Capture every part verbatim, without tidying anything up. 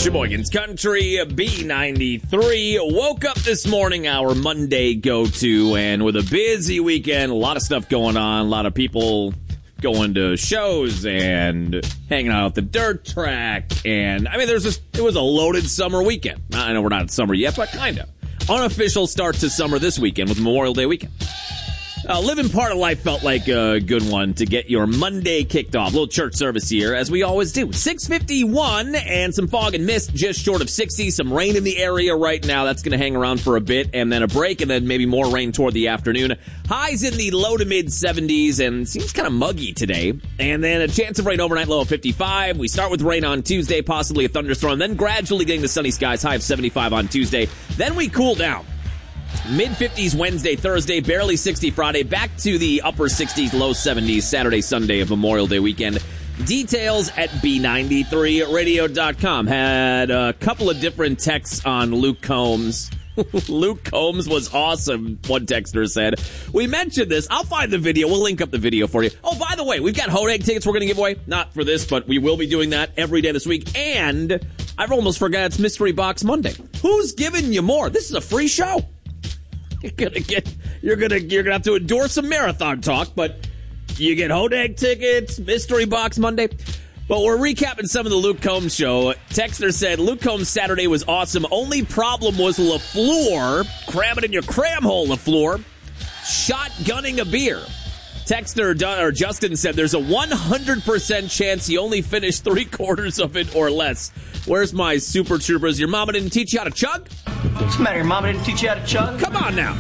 Sheboygan's Country, B ninety-three. Woke up this morning, our Monday go-to, and with a busy weekend, a lot of stuff going on, a lot of people going to shows and hanging out at the dirt track. And, I mean, there's just, it was a loaded summer weekend. I know we're not in summer yet, but kind of. Unofficial start to summer this weekend with Memorial Day weekend. Uh, living part of life felt like a good one to get your Monday kicked off. A little church service here, as we always do. six fifty-one and some fog and mist just short of sixty. Some rain in the area right now. That's going to hang around for a bit, and then a break, and then maybe more rain toward the afternoon. Highs in the low to mid seventies, and seems kind of muggy today. And then a chance of rain overnight, low of fifty-five. We start with rain on Tuesday, possibly a thunderstorm, then gradually getting the sunny skies, high of seventy-five on Tuesday. Then we cool down. mid-fifties Wednesday, Thursday, barely sixty Friday, back to the upper sixties, low seventies Saturday, Sunday of Memorial Day weekend. Details at B ninety-three radio dot com. Had a couple of different texts on Luke Combs. Luke Combs was awesome, one texter said. We mentioned this. I'll find the video. We'll link up the video for you. Oh, by the way, we've got Hodag tickets we're going to give away. Not for this, but we will be doing that every day this week. And I've almost forgot it's Mystery Box Monday. Who's giving you more? This is a free show. You're gonna get, you're gonna, you're gonna have to endure some marathon talk, but you get Hodag tickets, Mystery Box Monday. But we're recapping some of the Luke Combs show. Texter said, Luke Combs Saturday was awesome. Only problem was LaFleur, cram it in your cram hole, LaFleur, shotgunning a beer. Texter, or Justin said, there's a one hundred percent chance he only finished three quarters of it or less. Where's my Super Troopers? Your mama didn't teach you how to chug? What's the matter? Your mama didn't teach you how to chug? Come on now.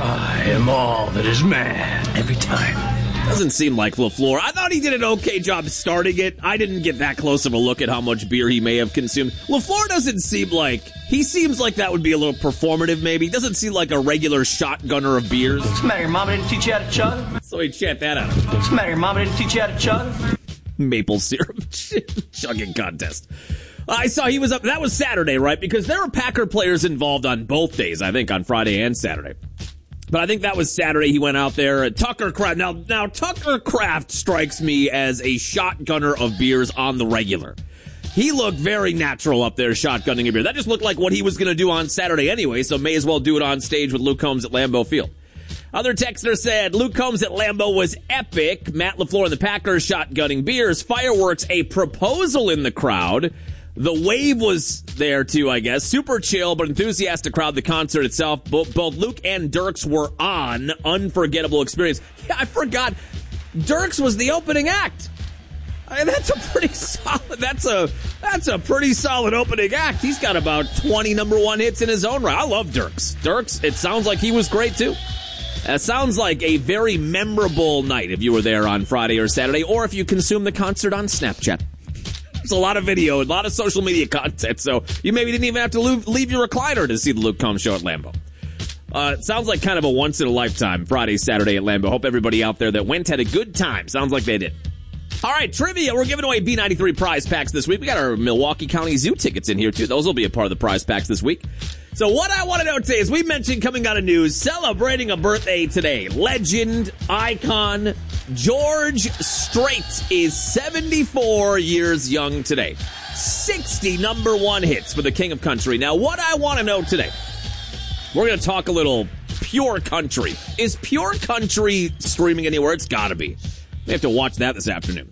I am all that is man every time. Doesn't seem like LaFleur. I thought he did an okay job starting it. I didn't get that close of a look at how much beer he may have consumed. LaFleur doesn't seem like... He seems like that would be a little performative, maybe. He doesn't seem like a regular shotgunner of beers. What's the matter? Your mama didn't teach you how to chug? So he chant that out. What's the matter? Your mama didn't teach you how to chug? Maple syrup chugging contest. I saw he was up. That was Saturday, right? Because there were Packer players involved on both days, I think, on Friday and Saturday. But I think that was Saturday. He went out there. Tucker Kraft. Now, now Tucker Kraft strikes me as a shotgunner of beers on the regular. He looked very natural up there shotgunning a beer. That just looked like what he was going to do on Saturday anyway, so may as well do it on stage with Luke Combs at Lambeau Field. Other texter said, Luke Combs at Lambeau was epic. Matt LaFleur and the Packers shotgunning beers. Fireworks, a proposal in the crowd. The wave was there, too, I guess. Super chill, but enthusiastic crowd. The concert itself, both, both Luke and Dirks were on. Unforgettable experience. Yeah, I forgot. Dirks was the opening act. I mean, that's a pretty solid, that's a, that's a pretty solid opening act. He's got about twenty number one hits in his own right. I love Dirks. Dirks, it sounds like he was great, too. It sounds like a very memorable night if you were there on Friday or Saturday, or if you consume the concert on Snapchat. There's a lot of video, a lot of social media content, so you maybe didn't even have to leave your recliner to see the Luke Combs show at Lambeau. Uh, it sounds like kind of a once-in-a-lifetime Friday, Saturday at Lambeau. Hope everybody out there that went had a good time. Sounds like they did. All right, trivia. We're giving away B ninety-three prize packs this week. We got our Milwaukee County Zoo tickets in here, too. Those will be a part of the prize packs this week. So what I want to know today is we mentioned coming out of news, celebrating a birthday today. Legend, icon, George Strait is seventy-four years young today. sixty number one hits for the King of Country. Now, what I want to know today, we're going to talk a little Pure Country. Is Pure Country streaming anywhere? It's got to be. We have to watch that this afternoon.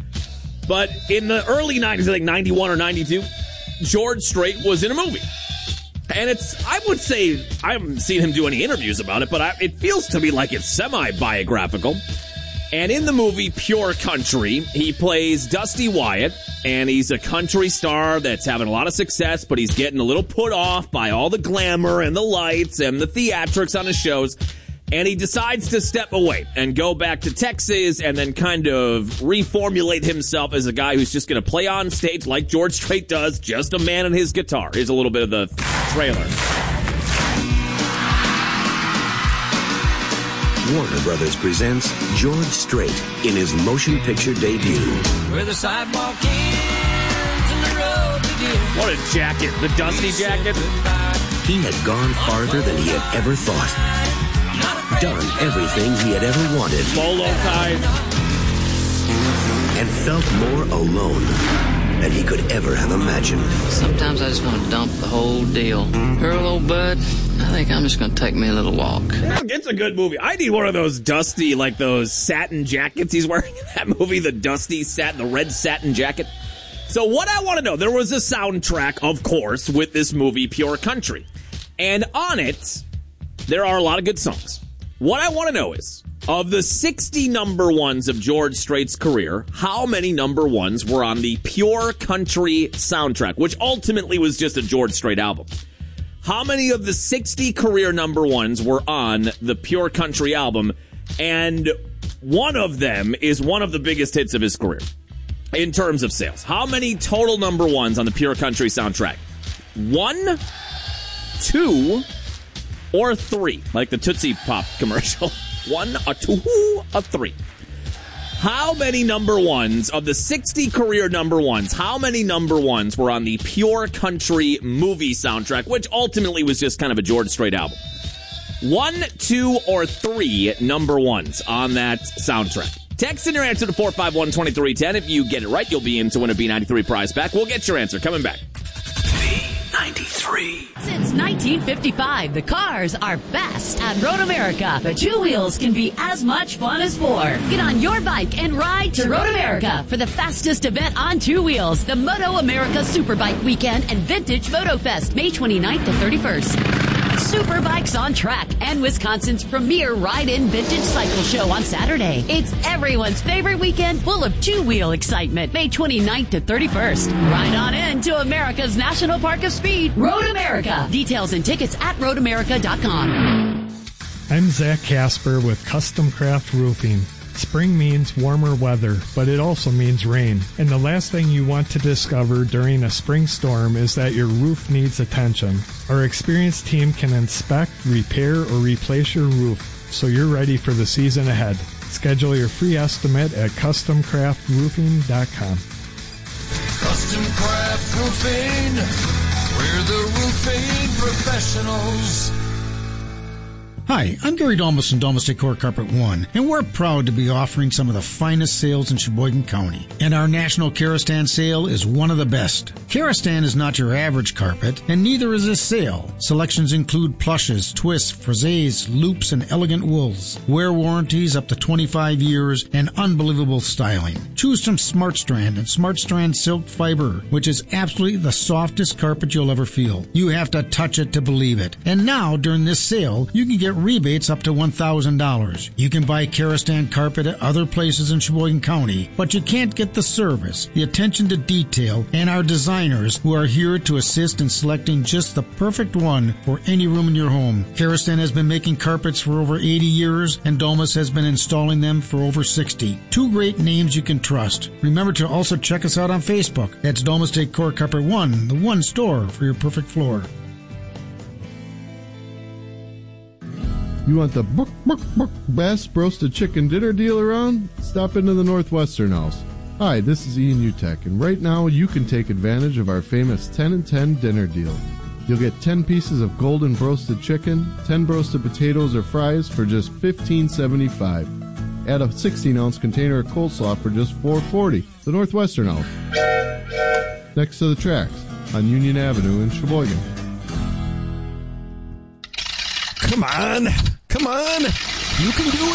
But in the early nineties, I think ninety-one or ninety-two, George Strait was in a movie. And it's, I would say, I haven't seen him do any interviews about it, but I, it feels to me like it's semi-biographical. And in the movie Pure Country, he plays Dusty Wyatt, and he's a country star that's having a lot of success, but he's getting a little put off by all the glamour and the lights and the theatrics on his shows. And he decides to step away and go back to Texas and then kind of reformulate himself as a guy who's just going to play on stage like George Strait does, just a man and his guitar. Here's a little bit of the trailer. Warner Brothers presents George Strait in his motion picture debut. Where the sidewalk ends and the road begins. What a jacket, the Dusty jacket. He had gone farther than he had ever thought. Done everything he had ever wanted. Bolo ties. And felt more alone than he could ever have imagined. Sometimes I just want to dump the whole deal. Earl, old bud, I think I'm just going to take me a little walk. It's a good movie. I need one of those dusty, like those satin jackets he's wearing in that movie, the dusty satin, the red satin jacket. So what I want to know, there was a soundtrack, of course, with this movie, Pure Country. And on it, there are a lot of good songs. What I want to know is, of the sixty number ones of George Strait's career, how many number ones were on the Pure Country soundtrack, which ultimately was just a George Strait album? How many of the sixty career number ones were on the Pure Country album? And one of them is one of the biggest hits of his career in terms of sales. How many total number ones on the Pure Country soundtrack? One, two, or three? Like the Tootsie Pop commercial. One, a two, a three. How many number ones of the sixty career number ones, how many number ones were on the Pure Country movie soundtrack, which ultimately was just kind of a George Strait album? One, two, or three number ones on that soundtrack. Text in your answer to four five one, two three one zero. If you get it right, you'll be in to win a B ninety-three prize pack. We'll get your answer. Coming back. B ninety-three. Since nineteen fifty-five, the cars are best at Road America. But two wheels can be as much fun as four. Get on your bike and ride to Road America for the fastest event on two wheels, the Moto America Superbike Weekend and Vintage Moto Fest, May twenty-ninth to thirty-first. Superbikes on Track and Wisconsin's premier ride-in vintage cycle show on Saturday. It's everyone's favorite weekend full of two-wheel excitement, May twenty-ninth to thirty-first. Ride on in to America's National Park of Speed, Road America. Details and tickets at road america dot com. I'm Zach Casper with Custom Craft Roofing. Spring means warmer weather, but it also means rain. And the last thing you want to discover during a spring storm is that your roof needs attention. Our experienced team can inspect, repair, or replace your roof so you're ready for the season ahead. Schedule your free estimate at custom craft roofing dot com. Custom Craft Roofing, we're the roofing professionals. Hi, I'm Gary Domus from Domus Decor Carpet One, and we're proud to be offering some of the finest sales in Sheboygan County. And our National Karastan sale is one of the best. Karastan is not your average carpet, and neither is this sale. Selections include plushes, twists, friezes, loops, and elegant wools. Wear warranties up to twenty-five years and unbelievable styling. Choose from Smart Strand and Smart Strand Silk Fiber, which is absolutely the softest carpet you'll ever feel. You have to touch it to believe it. And now, during this sale, you can get rebates up to one thousand dollars. You can buy Karastan carpet at other places in Sheboygan County, but you can't get the service, the attention to detail, and our designers who are here to assist in selecting just the perfect one for any room in your home. Karastan has been making carpets for over eighty years, and Domus has been installing them for over sixty. Two great names you can trust. Remember to also check us out on Facebook. That's Domus Decor Carpet One, the one store for your perfect floor. You want the book, book, book, best roasted chicken dinner deal around? Stop into the Northwestern House. Hi, this is Ian Utek, and right now you can take advantage of our famous ten and ten dinner deal. You'll get ten pieces of golden roasted chicken, ten roasted potatoes or fries for just fifteen seventy-five. Add a sixteen ounce container of coleslaw for just four forty. The Northwestern House, next to the tracks on Union Avenue in Sheboygan. Come on! Come on! You can do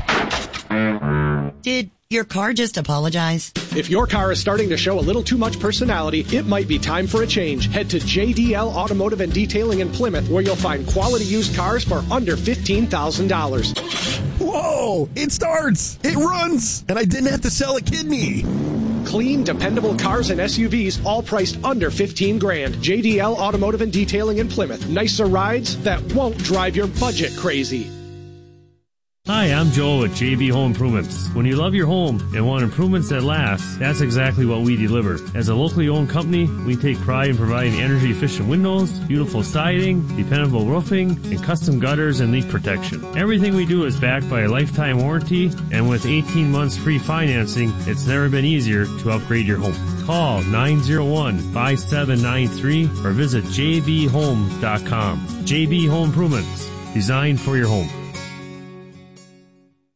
it! Did your car just apologize? If your car is starting to show a little too much personality, it might be time for a change. Head to J D L Automotive and Detailing in Plymouth, where you'll find quality used cars for under fifteen thousand dollars. Whoa! It starts! It runs! And I didn't have to sell a kidney! Clean, dependable cars and S U Vs, all priced under fifteen grand. J D L Automotive and Detailing in Plymouth. Nicer rides that won't drive your budget crazy. Hi, I'm Joel with J B Home Improvements. When you love your home and want improvements that last, that's exactly what we deliver. As a locally owned company, we take pride in providing energy-efficient windows, beautiful siding, dependable roofing, and custom gutters and leak protection. Everything we do is backed by a lifetime warranty, and with eighteen months free financing, it's never been easier to upgrade your home. Call nine oh one, five seven nine three or visit j b home dot com. J B Home Improvements, designed for your home.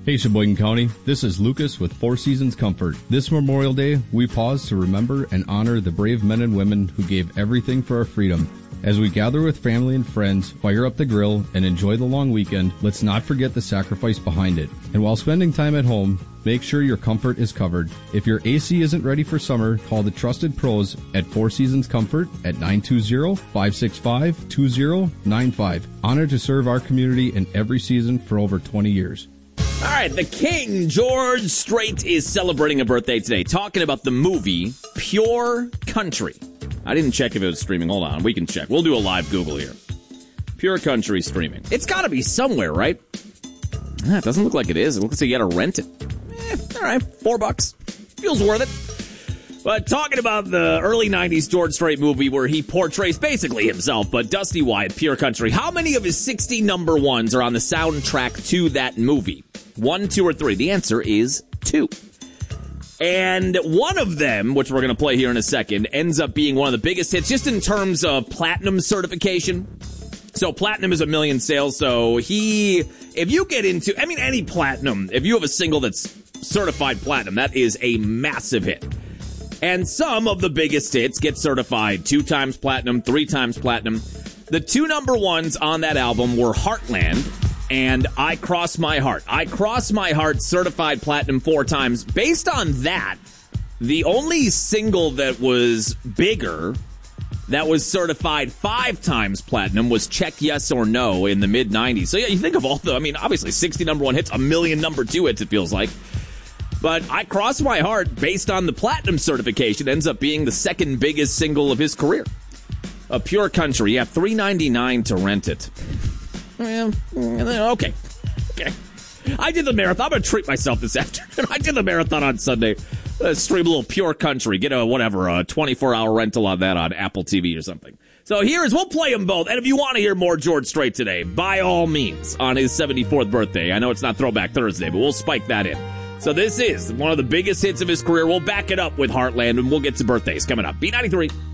Hey Sheboygan County, this is Lucas with Four Seasons Comfort. This Memorial Day, we pause to remember and honor the brave men and women who gave everything for our freedom. As we gather with family and friends, fire up the grill, and enjoy the long weekend, let's not forget the sacrifice behind it. And while spending time at home, make sure your comfort is covered. If your A C isn't ready for summer, call the trusted pros at Four Seasons Comfort at nine two zero, five six five, two zero nine five. Honored to serve our community in every season for over twenty years. All right, the King, George Strait, is celebrating a birthday today, talking about the movie Pure Country. I didn't check if it was streaming. Hold on, we can check. We'll do a live Google here. Pure Country streaming. It's got to be somewhere, right? Ah, it doesn't look like it is. It looks like you got to rent it. Eh, all right, four bucks. Feels worth it. But talking about the early nineties George Strait movie where he portrays basically himself, but Dusty Wyatt, Pure Country. How many of his sixty number ones are on the soundtrack to that movie? One, two, or three? The answer is two. And one of them, which we're going to play here in a second, ends up being one of the biggest hits just in terms of platinum certification. So platinum is a million sales. So he, if you get into, I mean, any platinum, if you have a single that's certified platinum, that is a massive hit. And some of the biggest hits get certified two times platinum, three times platinum. The two number ones on that album were Heartland and I Cross My Heart. I Cross My Heart certified platinum four times. Based on that, the only single that was bigger that was certified five times platinum was Check Yes or No in the mid nineties. So yeah, you think of all the, I mean, obviously sixty number one hits, a million number two hits, it feels like. But I Cross My Heart, based on the platinum certification, ends up being the second biggest single of his career. A Pure Country, yeah, three ninety-nine to rent it. Well, okay. Okay. I did the marathon. I'm going to treat myself this afternoon. I did the marathon on Sunday. Uh, stream a little Pure Country. Get a, whatever, a twenty-four hour rental on that on Apple T V or something. So here is, we'll play them both. And if you want to hear more George Strait today, by all means, on his seventy-fourth birthday. I know it's not Throwback Thursday, but we'll spike that in. So this is one of the biggest hits of his career. We'll back it up with Heartland, and we'll get to birthdays coming up. B ninety-three.